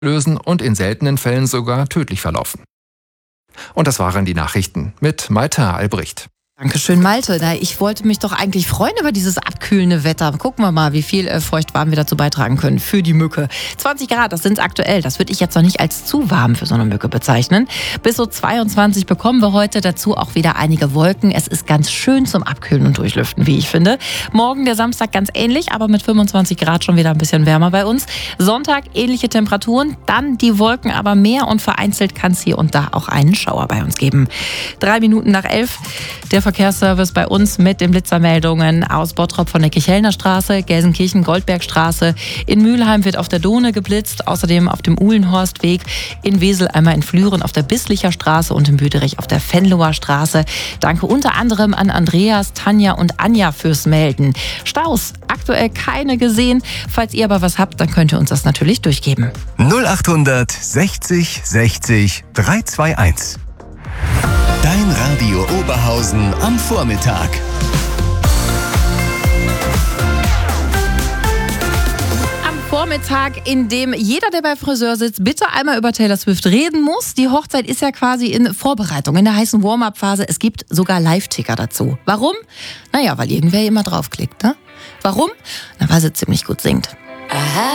lösen und in seltenen Fällen sogar tödlich verlaufen. Und das waren die Nachrichten mit Malte Albrecht. Dankeschön, Malte. Na, ich wollte mich doch eigentlich freuen über dieses abkühlende Wetter. Gucken wir mal, wie viel Feuchtwarm wir dazu beitragen können für die Mücke. 20 Grad, das sind aktuell. Das würde ich jetzt noch nicht als zu warm für so eine Mücke bezeichnen. Bis so 22 bekommen wir heute. Dazu auch wieder einige Wolken. Es ist ganz schön zum Abkühlen und Durchlüften, wie ich finde. Morgen, der Samstag, ganz ähnlich, aber mit 25 Grad schon wieder ein bisschen wärmer bei uns. Sonntag ähnliche Temperaturen, dann die Wolken aber mehr und vereinzelt kann es hier und da auch einen Schauer bei uns geben. 3 Minuten nach 11. Der Verkehrsservice bei uns mit den Blitzermeldungen aus Bottrop von der Kichelner Straße, Gelsenkirchen-Goldbergstraße. In Mülheim wird auf der Dohne geblitzt, außerdem auf dem Uhlenhorstweg, in Wesel einmal in Flüren auf der Bisslicher Straße und in Büderich auf der Venloer Straße. Danke unter anderem an Andreas, Tanja und Anja fürs Melden. Staus, aktuell keine gesehen. Falls ihr aber was habt, dann könnt ihr uns das natürlich durchgeben. 0800 60 60 321. Dein Radio Oberhausen am Vormittag. Am Vormittag, in dem jeder, der bei Friseur sitzt, bitte einmal über Taylor Swift reden muss. Die Hochzeit ist ja quasi in Vorbereitung, in der heißen Warm-up-Phase. Es gibt sogar Live-Ticker dazu. Warum? Naja, weil irgendwer immer draufklickt, ne? Warum? Na, weil sie ziemlich gut singt.